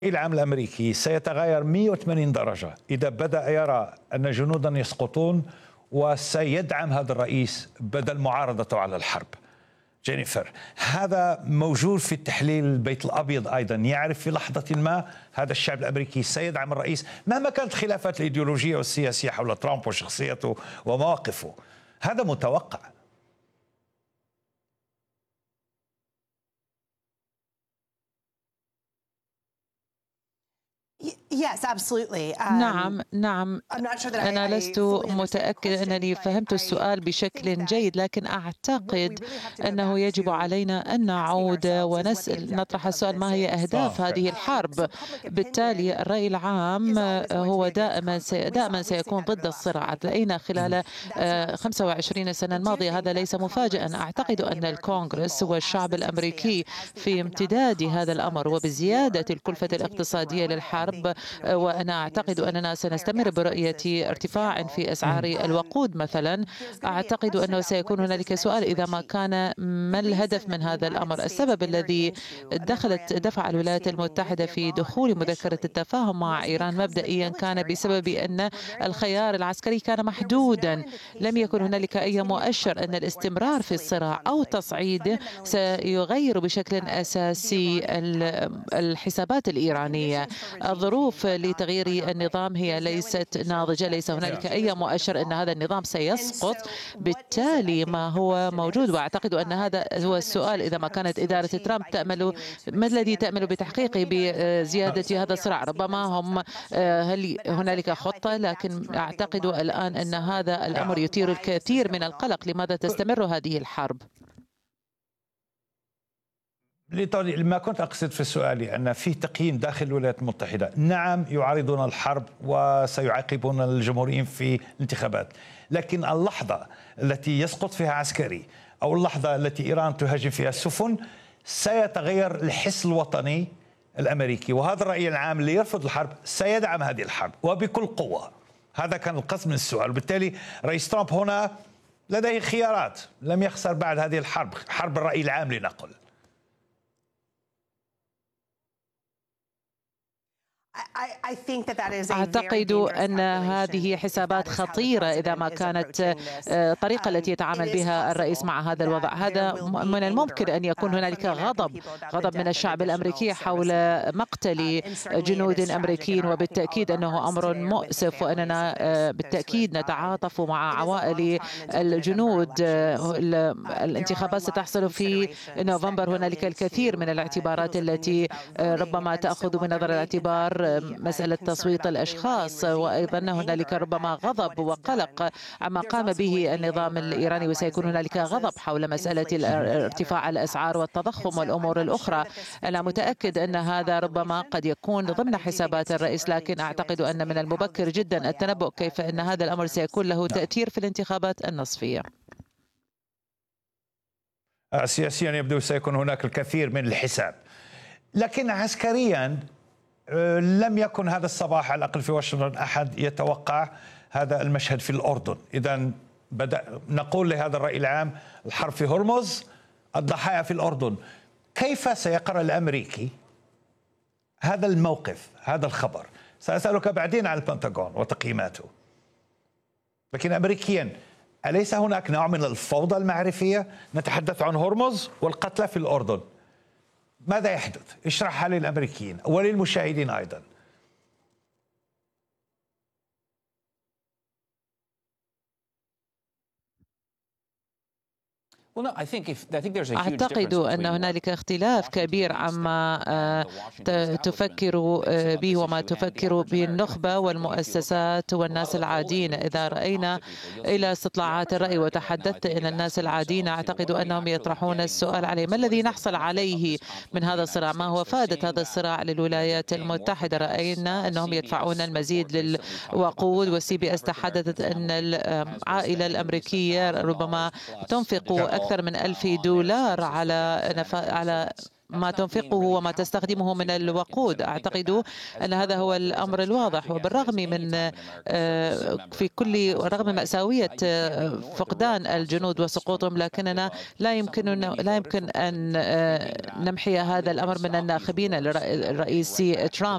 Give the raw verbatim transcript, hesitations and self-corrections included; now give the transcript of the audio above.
العام الأمريكي سيتغير مئة وثمانين درجة إذا بدأ يرى أن جنودا يسقطون وسيدعم هذا الرئيس بدل معارضته على الحرب. جينيفر، هذا موجود في التحليل البيت الأبيض أيضا، يعرف في لحظة ما هذا الشعب الأمريكي سيدعم الرئيس مهما كانت الخلافات الإيديولوجية والسياسية حول ترامب وشخصيته ومواقفه. هذا متوقع. نعم نعم أنا لست متأكدة أنني فهمت السؤال بشكل جيد، لكن أعتقد أنه يجب علينا أن نعود ونسأل نطرح السؤال: ما هي أهداف هذه الحرب؟ بالتالي الرأي العام هو دائما دائما سيكون ضد الصراعات. رأينا خلال خمسة وعشرين سنة الماضية، هذا ليس مفاجئا. أعتقد أن الكونغرس والشعب الأمريكي في امتداد هذا الأمر وبزيادة الكلفة الاقتصادية للحرب، وأنا أعتقد أننا سنستمر برؤية ارتفاع في أسعار الوقود مثلا. أعتقد أنه سيكون هنالك سؤال: إذا ما كان، ما الهدف من هذا الأمر؟ السبب الذي دخلت دفع الولايات المتحدة في دخول مذكرة التفاهم مع إيران مبدئيا كان بسبب أن الخيار العسكري كان محدودا. لم يكن هنالك أي مؤشر أن الاستمرار في الصراع أو تصعيده سيغير بشكل أساسي الحسابات الإيرانية. الظروف لتغيير النظام هي ليست ناضجة، ليس هنالك أي مؤشر أن هذا النظام سيسقط. بالتالي ما هو موجود، وأعتقد أن هذا هو السؤال: إذا ما كانت إدارة ترامب تأمل، ما الذي تأمل بتحقيقه بزيادة هذا الصراع؟ ربما هم هل هنالك خطة، لكن أعتقد الآن أن هذا الأمر يثير الكثير من القلق. لماذا تستمر هذه الحرب؟ ما كنت أقصد في سؤالي أن في تقييم داخل الولايات المتحدة، نعم يعارضون الحرب وسيعاقبون الجمهوريين في الانتخابات، لكن اللحظة التي يسقط فيها عسكري أو اللحظة التي إيران تهاجم فيها السفن سيتغير الحس الوطني الأمريكي، وهذا الرأي العام اللي يرفض الحرب سيدعم هذه الحرب وبكل قوة. هذا كان القصد من السؤال. وبالتالي رئيس ترامب هنا لديه خيارات، لم يخسر بعد هذه الحرب، حرب الرأي العام لنقل. أعتقد أن هذه حسابات خطيرة إذا ما كانت الطريقة التي يتعامل بها الرئيس مع هذا الوضع. هذا من الممكن أن يكون هنالك غضب غضب من الشعب الأمريكي حول مقتل جنود أمريكيين، وبالتأكيد أنه أمر مؤسف، وأننا بالتأكيد نتعاطف مع عوائل الجنود. الانتخابات ستحصل في نوفمبر، هنالك الكثير من الاعتبارات التي ربما تأخذ بنظر الاعتبار مسألة تصويت الأشخاص، وأيضا هنالك ربما غضب وقلق عما قام به النظام الإيراني، وسيكون هنالك غضب حول مسألة ارتفاع الأسعار والتضخم والأمور الأخرى. أنا متأكد أن هذا ربما قد يكون ضمن حسابات الرئيس، لكن أعتقد أن من المبكر جدا التنبؤ كيف أن هذا الأمر سيكون له تأثير في الانتخابات النصفية. سياسيا يبدو سيكون هناك الكثير من الحساب، لكن عسكريا لم يكن هذا الصباح على الأقل في واشنطن أحد يتوقع هذا المشهد في الأردن. إذن بدأ نقول لهذا الرأي العام: الحرب في هرمز، الضحايا في الأردن. كيف سيقرأ الأمريكي هذا الموقف، هذا الخبر؟ سأسألك بعدين عن البنتاغون وتقييماته، لكن أمريكيا أليس هناك نوع من الفوضى المعرفية؟ نتحدث عن هرمز والقتلى في الأردن، ماذا يحدث؟ اشرحها للأمريكيين وللمشاهدين أيضا. أعتقد أن هنالك اختلاف كبير عما تفكر به وما تفكر به النخبة والمؤسسات والناس العاديين. إذا رأينا إلى استطلاعات الرأي وتحدثت إلى الناس العاديين، أعتقد أنهم يطرحون السؤال عليه: ما الذي نحصل عليه من هذا الصراع؟ ما هو فائدة هذا الصراع للولايات المتحدة؟ رأينا أنهم يدفعون المزيد للوقود، والسي بي اس تحدثت أن العائلة الأمريكية ربما تنفق أكثر من ألف دولار على على ما تنفقه وما تستخدمه من الوقود. أعتقد أن هذا هو الأمر الواضح. وبالرغم من في كل رغم مأساوية فقدان الجنود وسقوطهم، لكننا لا يمكن لا يمكن أن نمحي هذا الأمر من الناخبين الرئيسي ترامب.